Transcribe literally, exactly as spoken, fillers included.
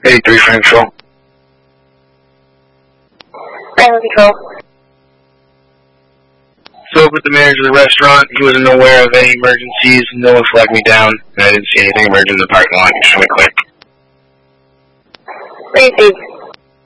eighty-three Frank Control. Franklin Control. Spoke with the manager of the restaurant. He wasn't aware of any emergencies. No one flagged me down, and I didn't see anything emergent in the parking lot. Extremely quick. Received.